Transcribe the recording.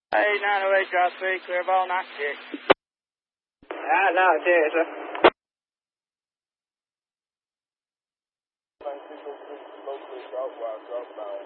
Hey, 908 drop 3, clear ball, knock 6. No, cheers, sir. Locally, drop southbound.